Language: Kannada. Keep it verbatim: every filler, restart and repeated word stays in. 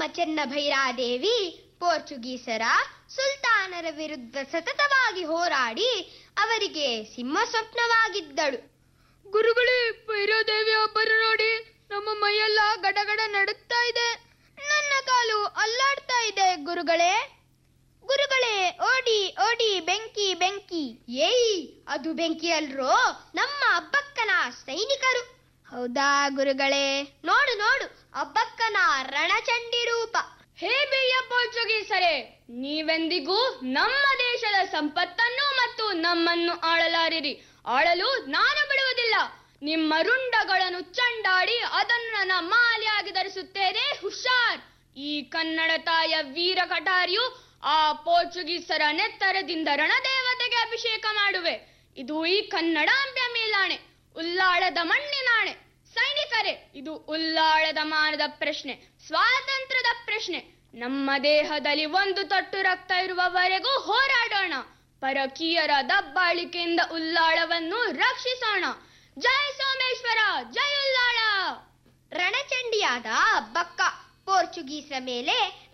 ಚೆನ್ನಭೈರಾದೇವಿ ಪೋರ್ಚುಗೀಸರ ಸುಲ್ತಾನರ ವಿರುದ್ಧ ಸತತವಾಗಿ ಹೋರಾಡಿ ಅವರಿಗೆ ಸಿಂಹ ಸ್ವಪ್ನವಾಗಿದ್ದಳು. ಗುರುಗಳೇ, ಭೈರಾದೇವಿ ಅಬ್ಬರ ನೋಡಿ ನಮ್ಮ ಮೈಯೆಲ್ಲ ಗಡಗಡ ನಡುತ್ತಾ ಇದೆ. ನನ್ನ ಕಾಲು ಅಲ್ಲಾಡ್ತಾ ಇದೆ ಗುರುಗಳೇ. ಗುರುಗಳೇ, ಓಡಿ ಓಡಿ, ಬೆಂಕಿ ಬೆಂಕಿ. ಏಯ್, ಅದು ಬೆಂಕಿ ಅಲ್ರೋ, ನಮ್ಮ ಅಬ್ಬಕ್ಕನ ಸೈನಿಕರು. ಹೌದಾ ಗುರುಗಳೇ? ನೋಡು ನೋಡು, ಅಬ್ಬಕ್ಕನ ರಣಚಂಡಿ ರೂಪ. ಹೇ ಬಿಳಿಯ ಪೋರ್ಚುಗೀಸರೇ, ನೀವೆಂದಿಗೂ ನಮ್ಮ ದೇಶದ ಸಂಪತ್ತನ್ನು ಮತ್ತು ನಮ್ಮನ್ನು ಆಳಲಾರಿರಿ. ಆಳಲು ನಾನು ಬಿಡುವುದಿಲ್ಲ. ನಿಮ್ಮ ರುಂಡಗಳನ್ನು ಚಂಡಾಡಿ ಅದನ್ನು ನನ್ನ ಮಾಲೆಯಾಗಿ ಧರಿಸುತ್ತೇನೆ. ಹುಷಾರ್! ಈ ಕನ್ನಡ ತಾಯ ವೀರ ಕಟಾರಿಯು ಆ ಪೋರ್ಚುಗೀಸರ ನೆತ್ತರದಿಂದ ರಣದೇವತೆಗೆ ಅಭಿಷೇಕ ಮಾಡುವೆ. ಇದು ಈ ಕನ್ನಡಾಂಬೆಯ ಮೇಲಾಣೆ, ಉಲ್ಲಾಳದ ಮಣ್ಣಿನಾಣೆ. ಸೈನಿಕರೇ, ಇದು ಉಲ್ಲಾಳದ ಮಾನದ ಪ್ರಶ್ನೆ, ಸ್ವಾತಂತ್ರ್ಯದ ಪ್ರಶ್ನೆ. ನಮ್ಮ ದೇಹದಲ್ಲಿ ಒಂದು ತೊಟ್ಟು ರಕ್ತ ಇರುವವರೆಗೂ ಹೋರಾಡೋಣ. ಪರಕೀಯರ ದಬ್ಬಾಳಿಕೆಯಿಂದ ಉಲ್ಲಾಳವನ್ನು ರಕ್ಷಿಸೋಣ. ಜೈ ಸೋಮೇಶ್ವರ, ಜೈ ಉಲ್ಲಾಳ. ರಣಚಂಡಿಯಾದ ಅಬ್ಬಕ್ಕ ಪೋರ್ಚುಗೀಸರ ಮೇಲೆ